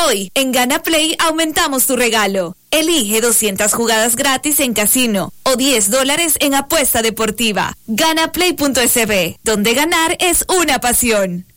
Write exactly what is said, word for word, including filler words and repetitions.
Hoy, en Gana Play, aumentamos tu regalo. Elige doscientas jugadas gratis en casino o diez dólares en apuesta deportiva. Ganaplay punto es be, donde ganar es una pasión.